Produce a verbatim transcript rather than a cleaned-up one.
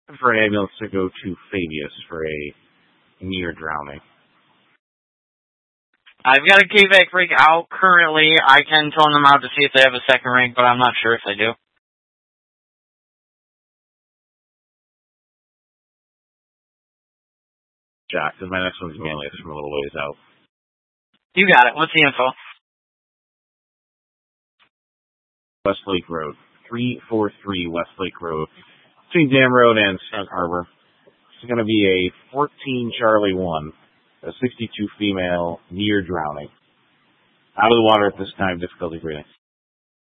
for an ambulance to go to Fabius for a near drowning. I've got a K VAC rig out currently. I can tone them out to see if they have a second rig, but I'm not sure if they do. Jack, because my next one's mainly from a little ways out. You got it. What's the info? Westlake Road. three forty-three Westlake Road. Between Dam Road and Snug Harbor. It's going to be a fourteen Charlie one. A sixty-two female, near drowning. Out of the water at this time, difficulty breathing.